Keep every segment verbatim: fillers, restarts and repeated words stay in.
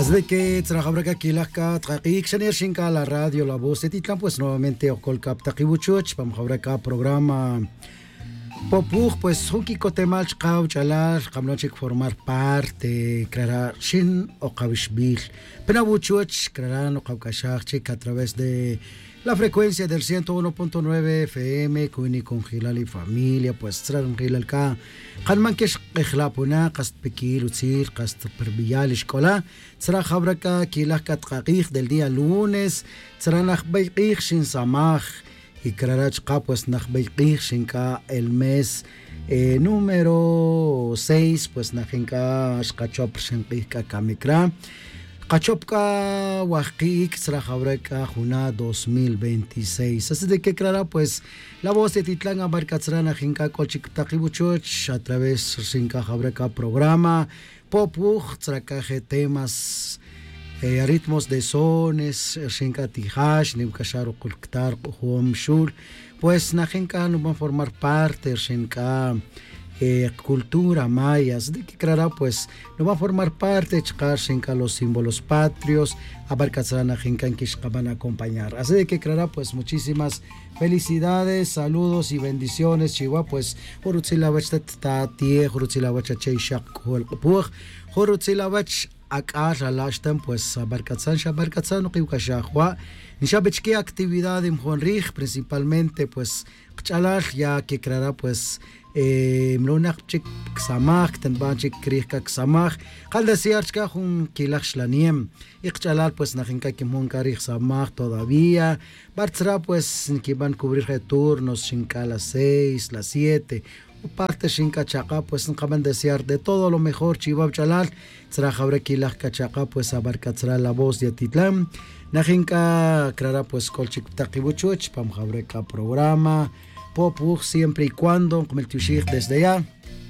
Así que trabaja aquí la Taqik Shanir Shinka la radio La Voz de Titlan, pues nuevamente Okol Kap Takibuchuch, vamos a ver acá programa Popug, pues Hunki Kotemach Kau Chalar, Kamnochik formar parte, Clara Shin o Kavishbil, Penabuchuch, Clara no Kaukashachik a través de la frecuencia del ciento uno punto nueve F M, Kuni con Gilal y familia, pues Tran Gilal Ka, Hanmankesh Echlapuna, Cast Pekil, Utzir, Cast Perbial, Escola, Tsra Habraka, Kilakat Kakich del día lunes, Tsranach Beikich Shin Samach, y Krarach Ka, pues Nach Beikich Shinka el mes eh, número seis, pues Nachinka Shkachop Shinkika Kamikra. Kachopka Wajik Srajabreka Juna dos mil veintiséis. Así de que clara, pues la voz de Titlán Abarcatzrana Jinka Kolchik Takibuchuch a través Shinka Jabreka programa Popuj Trakaje temas eh, ritmos de sones Shinka Tijash Nimkasharo Kulktar Hom Shul, pues Najinka no van a formar parte Shinka Eh, cultura mayas, de que clara pues no va a formar parte chkar shinka los símbolos patrios, abarcazana jinkan que van a acompañar. Así de que clara pues muchísimas felicidades, saludos y bendiciones. Chihuahua pues Horutzilawach tatie, Horutzilawach cheishak puj, Horutzilawach akar alashtan pues abarcazan shabarcazan no kiukashahua. Nishabechki actividad en Juanrij principalmente pues chalar ya que clara pues mlonak chik samach tanban chik krihka samach qalda siarchka jun kilach shlaniem iqchalal pues najinka kimun karih samach todavía bartra pues que van a cubrir turnos shinka las seis las siete o parte shinka chaqa pues nqaban desear de todo lo mejor chibab chalal tsra jabre kilach chaqa pues abarcatra la voz de Titlán najinka clara pues kolchik taqibuchuch pam jabre ka programa Popug siempre y cuando como el tushir desde ya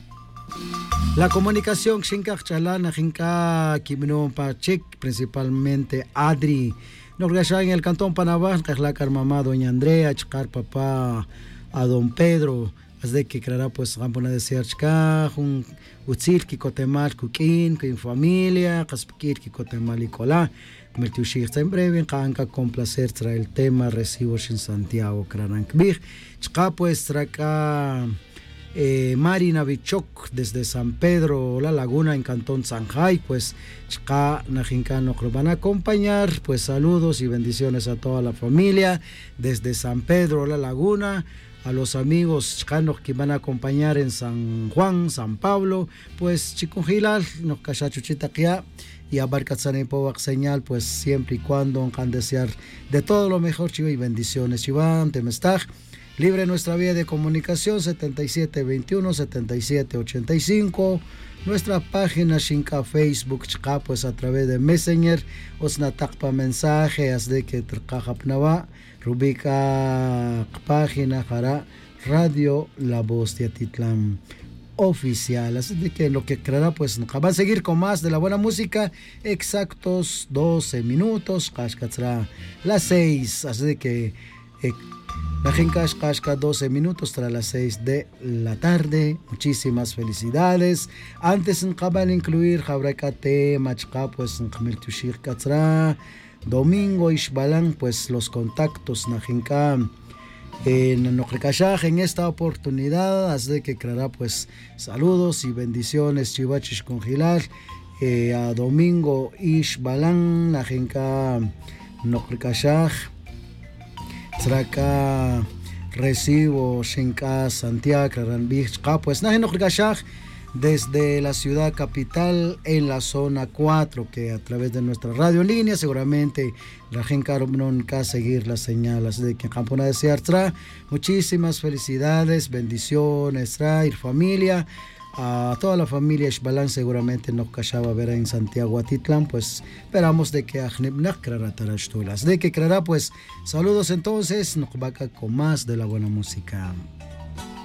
la comunicación shinka chalana jinka kimno pachik principalmente Adri nos gasha en el cantón Panabá que es la mamá doña Andrea chkar papá a don Pedro así que clara pues rampona de serchka un utzil ki kotemal kukin con familia kaspikir ki kotemal y cola como el tushir está en breve canca con placer trae el tema recibos en Santiago Kranankbig chka pues traca eh, Marina Bichok desde San Pedro La Laguna en Cantón Sanjay, pues chka najinka nos lo van a acompañar, pues saludos y bendiciones a toda la familia desde San Pedro La Laguna, a los amigos chicanos que van a acompañar en San Juan, San Pablo, pues chikungilal nos cachachuchita kia y abarcatzane povak señal, pues siempre y cuando han desear de todo lo mejor chiva y bendiciones chivan temestag. Libre nuestra vía de comunicación setenta y siete veintiuno setenta y siete ochenta y cinco, nuestra página Shinka Facebook chka pues a través de Messenger osnatakpa mensajes de que trkajapnava rubica página jara Radio La Voz de Titlán oficial. Así de que lo que creerá pues van a seguir con más de la buena música, exactos doce minutos, kashkatra las seis, así de que eh, la Jinkash Kashka doce minutos tras las seis de la tarde. Muchísimas felicidades. Antes en Kabal incluir Jabrakate, Machka, pues en Kamil Tushir Katra, Domingo Ishbalan, pues los contactos Najinka en Nokrekashaj en esta oportunidad. Así que creará pues saludos y bendiciones Chivachish Congilar eh, a Domingo Ishbalan, Najinka Nokrekashaj. Traka recibo Shinka Santiago Ranbich pues Najenokashaj desde la ciudad capital en la zona cuatro, que a través de nuestra radio en línea seguramente la gente nunca seguir las señales de que en Campona de Seartra. Muchísimas felicidades, bendiciones, traer familia. A toda la familia Ishbalan seguramente nos cachaba ver en Santiago Atitlán, pues esperamos de que Ajnibnak Krara Tarashtulas, de que Krara pues saludos entonces, nos vaca con más de la buena música.